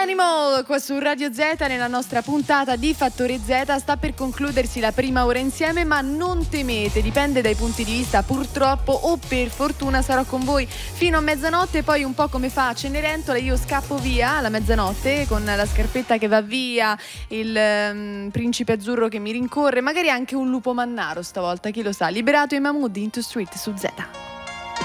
Animal qua su Radio Z nella nostra puntata di Fattore Z. Sta per concludersi la prima ora insieme, ma non temete, dipende dai punti di vista. Purtroppo o per fortuna sarò con voi fino a mezzanotte, poi un po' come fa Cenerentola io scappo via alla mezzanotte con la scarpetta che va via, il principe azzurro che mi rincorre, magari anche un lupo mannaro stavolta, chi lo sa. Liberato i Mahmood, Into Street su Z.